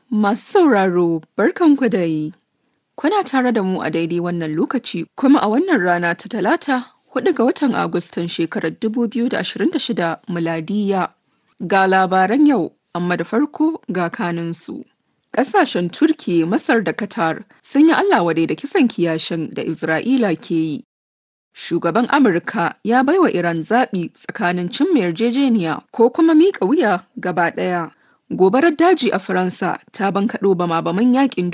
Masu sauraro, barkanku da yi. Kuna tare da mu a daidai wannan lokaci kuma a wannan rana ta Talata, 4 ga watan Agustan shekarar 2026 miladiya. Ga labaran yau, amma da farko ga kanunsu. Ƙasashen Turki, Masar da Qatar sun yi Allah wadai da kisan kiyashin da Isra'ila ke yi. Shugaban Amurka ya baiwa Iran zaɓi tsakanin cimma yarjejeniya ko kuma miƙa wuya gaba ɗaya. Gobarar daji a Faransa ta bankaɗo bama-baman yaƙin